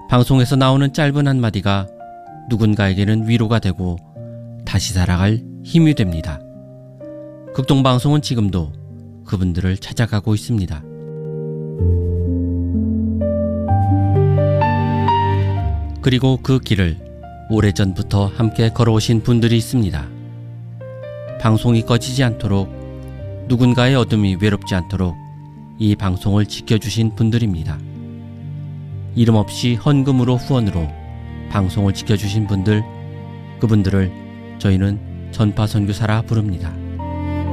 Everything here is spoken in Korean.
방송에서 나오는 짧은 한마디가 누군가에게는 위로가 되고 다시 살아갈 힘이 됩니다. 극동방송은 지금도 그분들을 찾아가고 있습니다. 그리고 그 길을 오래전부터 함께 걸어오신 분들이 있습니다. 방송이 꺼지지 않도록, 누군가의 어둠이 외롭지 않도록 이 방송을 지켜주신 분들입니다. 이름 없이 헌금으로 후원으로 방송을 지켜주신 분들, 그분들을 저희는 전파선교사라 부릅니다.